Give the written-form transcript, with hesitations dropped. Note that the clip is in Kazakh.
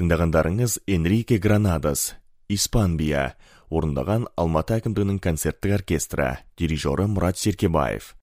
Тыңдағандарыңыз Энрике Гранадос, Испан бия, орындаған Алматы әкімдігінің концерттік оркестрі, дирижері Мұрат Серкебаев.